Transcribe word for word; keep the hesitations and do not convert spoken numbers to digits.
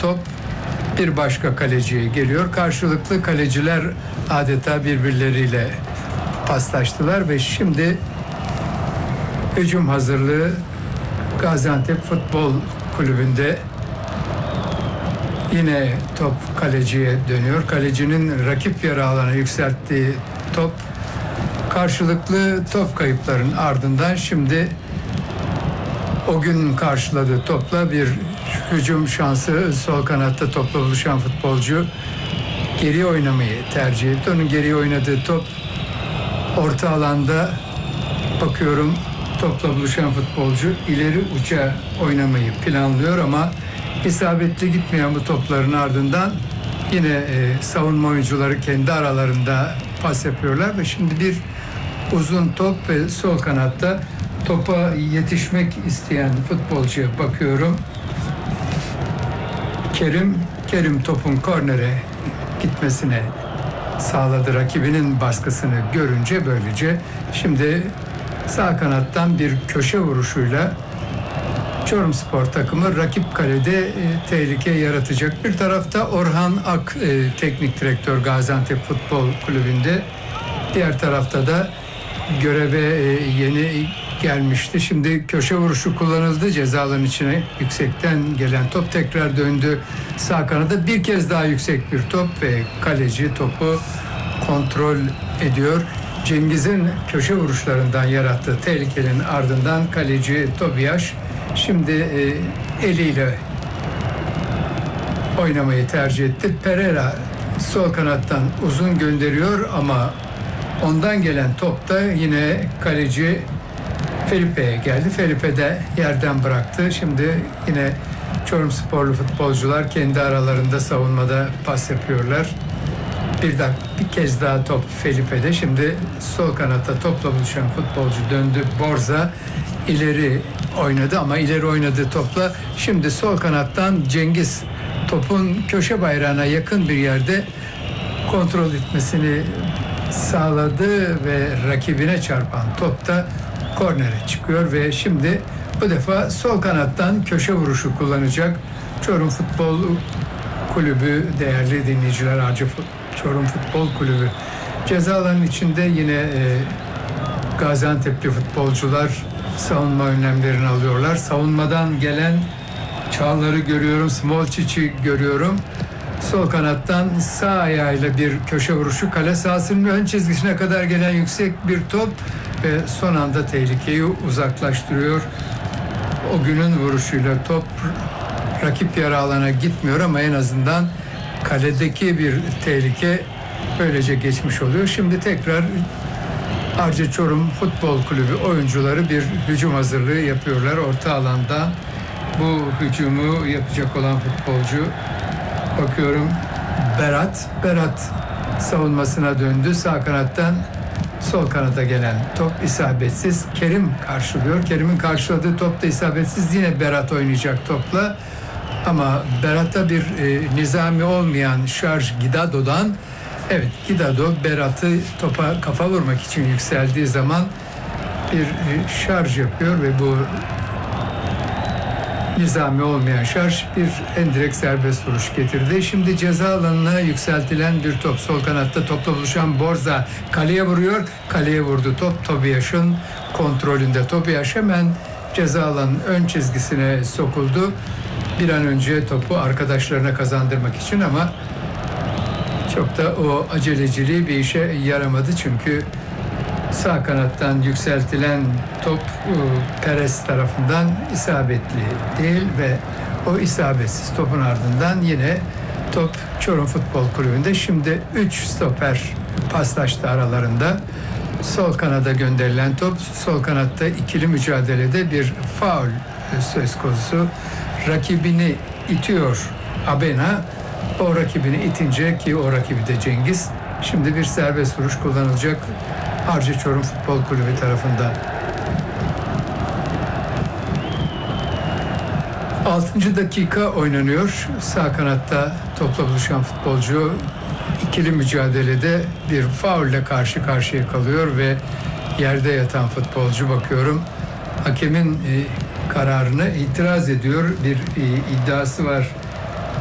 top bir başka kaleciye geliyor. Karşılıklı kaleciler adeta birbirleriyle paslaştılar ve şimdi hücum hazırlığı Gaziantep Futbol Kulübü'nde. Yine top kaleciye dönüyor. Kalecinin rakip yarı alana yükselttiği top karşılıklı top kayıpların ardından şimdi o gün karşıladığı topla bir hücum şansı, sol kanatta topla buluşan futbolcu geri oynamayı tercih etti. Onun geri oynadığı top orta alanda, bakıyorum topla buluşan futbolcu ileri uça oynamayı planlıyor ama isabetli gitmeyen bu topların ardından yine e, savunma oyuncuları kendi aralarında pas yapıyorlar ve şimdi bir uzun top ve sol kanatta topa yetişmek isteyen futbolcuya bakıyorum. Kerim, Kerim topun kornere gitmesine sağladı. Rakibinin baskısını görünce böylece şimdi sağ kanattan bir köşe vuruşuyla Çorumspor takımı rakip kalede e, tehlike yaratacak. Bir tarafta Orhan Ak, e, teknik direktör Gaziantep Futbol Kulübü'nde. Diğer tarafta da göreve e, yeni gelmişti. Şimdi köşe vuruşu kullanıldı. Ceza alanının içine yüksekten gelen top tekrar döndü sağ kanada. Bir kez daha yüksek bir top ve kaleci topu kontrol ediyor. Cengiz'in köşe vuruşlarından yarattığı tehlikenin ardından kaleci Tobiyaş şimdi e, eliyle oynamayı tercih etti. Pereira sol kanattan uzun gönderiyor ama ondan gelen top da yine kaleci Felipe'ye geldi. Felipe de yerden bıraktı. Şimdi yine Çorumsporlu futbolcular kendi aralarında savunmada pas yapıyorlar. Bir dakika, bir kez daha top Felipe'de. Şimdi sol kanatta topla buluşan futbolcu döndü. Borza ileri oynadı ama ileri oynadığı topla şimdi sol kanattan Cengiz topun köşe bayrağına yakın bir yerde kontrol etmesini sağladı ve rakibine çarpan top da kornere çıkıyor ve şimdi bu defa sol kanattan köşe vuruşu kullanacak Çorum Futbol Kulübü değerli dinleyiciler. Acı Çorum Futbol Kulübü ceza alanının içinde yine e, Gaziantep'li futbolcular savunma önlemlerini alıyorlar. Savunmadan gelen Çağlar'ı görüyorum, Smolčić'i görüyorum. Sol kanattan sağ ayağıyla bir köşe vuruşu, kale sahasının ön çizgisine kadar gelen yüksek bir top ve son anda tehlikeyi uzaklaştırıyor. O günün vuruşuyla top rakip yarı alana gitmiyor ama en azından kaledeki bir tehlike böylece geçmiş oluyor. Şimdi tekrar Arca Çorum Futbol Kulübü oyuncuları bir hücum hazırlığı yapıyorlar. Orta alanda bu hücumu yapacak olan futbolcu, bakıyorum Berat. Berat savunmasına döndü. Sağ kanattan sol kanata gelen top isabetsiz. Kerim karşılıyor. Kerim'in karşıladığı top da isabetsiz. Yine Berat oynayacak topla. Ama Berat'a bir e, nizami olmayan şarj Gidado'dan. Evet, Gidado Berat'ı topa kafa vurmak için yükseldiği zaman bir e, şarj yapıyor ve bu nizami olmayan şarj bir endirekt serbest vuruş getirdi. Şimdi ceza alanına yükseltilen bir top. Sol kanatta topla buluşan Borza kaleye vuruyor. Kaleye vurdu top. Tobiyaş'ın kontrolünde. Tobiyaş hemen ceza alanının ön çizgisine sokuldu. Bir an önce topu arkadaşlarına kazandırmak için ama çok da o aceleciliği bir işe yaramadı. Çünkü sağ kanattan yükseltilen top Perez tarafından isabetli değil ve o isabetsiz topun ardından yine top Çorum Futbol Kulübü'nde. Şimdi üç stoper paslaştı aralarında. Sol kanada gönderilen top, sol kanatta ikili mücadelede bir faul söz konusu. Rakibini itiyor Abena. O rakibini itince, ki o rakibi de Cengiz, şimdi bir serbest vuruş kullanılacak Arca Çorum Futbol Kulübü tarafından. altıncı dakika oynanıyor. Sağ kanatta topla buluşan futbolcu ikili mücadelede bir faulle karşı karşıya kalıyor ve yerde yatan futbolcu, bakıyorum hakemin e, kararına itiraz ediyor. Bir e, iddiası var